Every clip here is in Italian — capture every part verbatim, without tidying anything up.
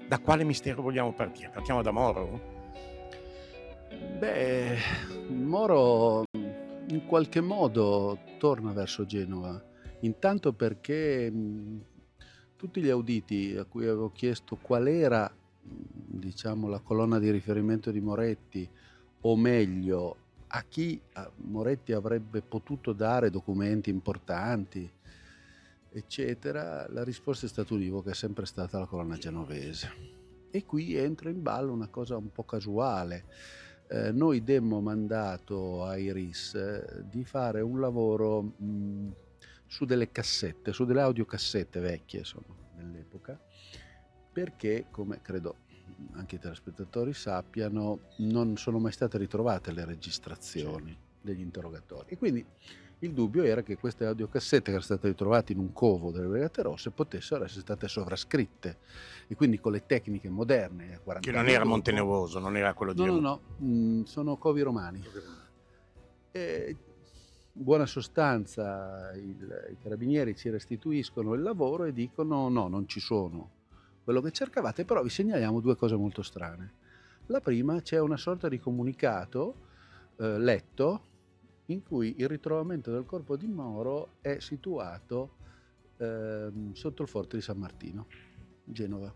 Da quale mistero vogliamo partire? Partiamo da Moro? Beh, Moro in qualche modo torna verso Genova, intanto perché mh, tutti gli auditi a cui avevo chiesto qual era, mh, diciamo, la colonna di riferimento di Moretti, o meglio, a chi a Moretti avrebbe potuto dare documenti importanti, eccetera, la risposta è stata univoca, è sempre stata la colonna genovese. E qui entra in ballo una cosa un po' casuale. Eh, noi demmo mandato ai R I S eh, di fare un lavoro mh, su delle cassette, su delle audiocassette vecchie, insomma, dell'epoca, perché, come credo anche i telespettatori sappiano, non sono mai state ritrovate le registrazioni Sì. degli interrogatori. E quindi il dubbio era che queste audiocassette, che erano state ritrovate in un covo delle Brigate Rosse, potessero essere state sovrascritte, e quindi con le tecniche moderne, quaranta Che non anni era dopo. Montenevoso, non era quello di No, no, Remo- no, mh, sono covi romani. E, in buona sostanza, il- i carabinieri ci restituiscono il lavoro e dicono: no, non ci sono quello che cercavate, però vi segnaliamo due cose molto strane. La prima, c'è una sorta di comunicato eh, letto in cui il ritrovamento del corpo di Moro è situato ehm, sotto il forte di San Martino, Genova,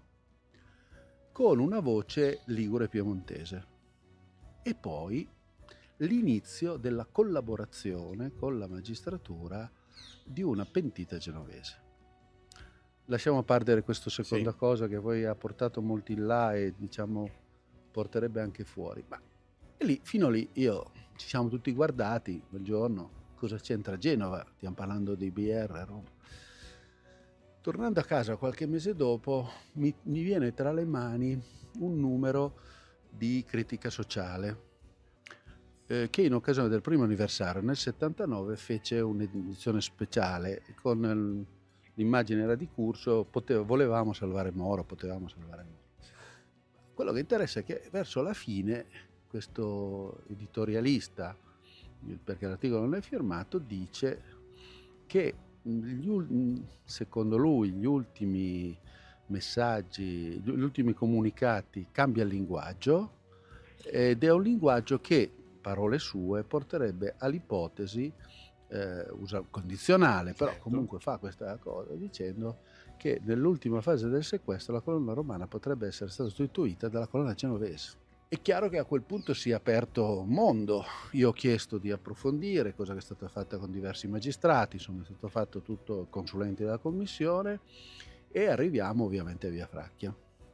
con una voce ligure piemontese. E poi l'inizio della collaborazione con la magistratura di una pentita genovese. Lasciamo perdere questa seconda Sì. cosa che poi ha portato molti in là e, diciamo, porterebbe anche fuori. Ma e lì, fino lì, io ci siamo tutti guardati quel giorno. Cosa c'entra Genova? Stiamo parlando di B R, Roma. Tornando a casa qualche mese dopo, mi, mi viene tra le mani un numero di Critica Sociale, eh, che in occasione del primo anniversario nel settantanove fece un'edizione speciale con eh, l'immagine era di Curcio, poteva, volevamo salvare Moro, potevamo salvare Moro. Quello che interessa è che verso la fine questo editorialista, perché l'articolo non è firmato, dice che gli, secondo lui gli ultimi messaggi, gli ultimi comunicati cambia il linguaggio, ed è un linguaggio che, parole sue, porterebbe all'ipotesi, eh, usa condizionale, però Certo. comunque fa questa cosa dicendo che nell'ultima fase del sequestro la colonna romana potrebbe essere stata sostituita dalla colonna genovese. È chiaro che a quel punto si è aperto un mondo. Io ho chiesto di approfondire, cosa che è stata fatta con diversi magistrati, insomma è stato fatto tutto consulenti della commissione, e arriviamo ovviamente a Via Fracchia,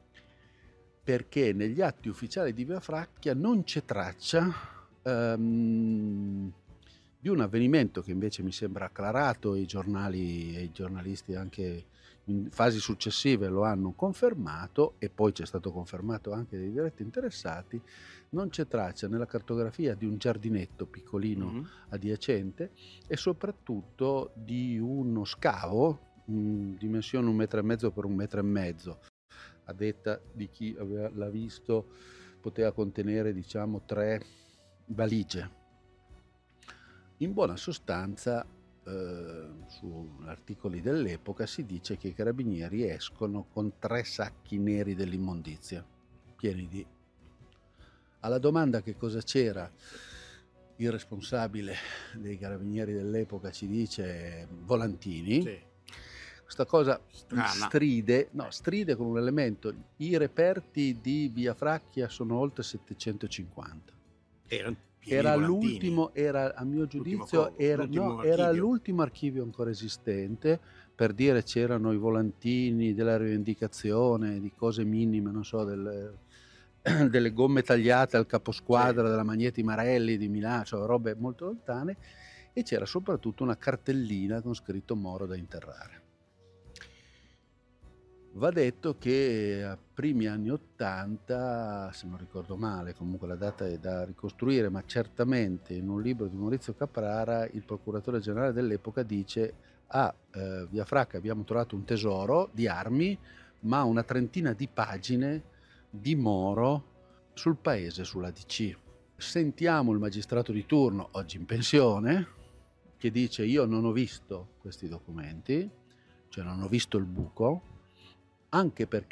perché negli atti ufficiali di Via Fracchia non c'è traccia um, di un avvenimento che invece mi sembra acclarato, e i giornali e i giornalisti anche in fasi successive lo hanno confermato, e poi c'è stato confermato anche dai diretti interessati. Non c'è traccia nella cartografia di un giardinetto piccolino mm-hmm. adiacente, e soprattutto di uno scavo, mh, dimensione un metro e mezzo per un metro e mezzo, a detta di chi aveva, l'ha visto, poteva contenere, diciamo, tre valigie. In buona sostanza, eh, su articoli dell'epoca si dice che i carabinieri escono con tre sacchi neri dell'immondizia, pieni di... Alla domanda che cosa c'era, il responsabile dei carabinieri dell'epoca ci dice volantini. Sì. Questa cosa Strana. stride, no, stride con un elemento. I reperti di Via Fracchia sono oltre settecentocinquanta. Erano Era l'ultimo, era a mio giudizio, covo, era, no, era l'ultimo archivio ancora esistente. Per dire, c'erano i volantini della rivendicazione, di cose minime, non so, delle, delle gomme tagliate al caposquadra, sì. della Magneti Marelli di Milano, cioè robe molto lontane, e c'era soprattutto una cartellina con scritto Moro da interrare. Va detto che a primi anni ottanta, se non ricordo male, comunque la data è da ricostruire, ma certamente in un libro di Maurizio Caprara il procuratore generale dell'epoca dice: a eh, Via Fracca abbiamo trovato un tesoro di armi, ma una trentina di pagine di Moro sul paese, sulla D C. Sentiamo il magistrato di turno, oggi in pensione, che dice: io non ho visto questi documenti, cioè non ho visto il buco, anche perché